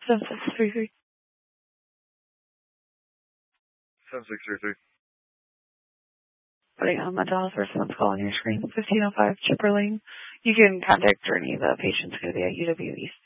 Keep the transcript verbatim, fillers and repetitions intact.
seven six three three. seven six three three. Putting on mental health first month's call on your screen, fifteen oh five Chipper Lane. You can contact Journey. The patient's going to be at U W East.